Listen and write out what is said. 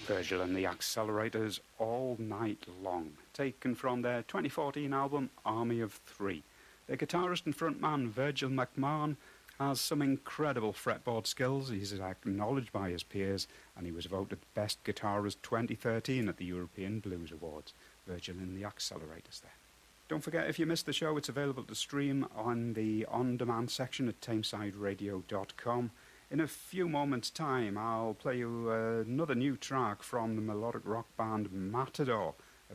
Virgil and the Accelerators All Night Long, taken from their 2014 album Army of Three. Their guitarist and frontman Virgil McMahon has some incredible fretboard skills. He's acknowledged by his peers, and he was voted Best Guitarist 2013 at the European Blues Awards. Virgil and the Accelerators there. Don't forget, if you missed the show, it's available to stream on the on-demand section at tamesideradio.com. In a few moments' time, I'll play you another new track from the melodic rock band Matador.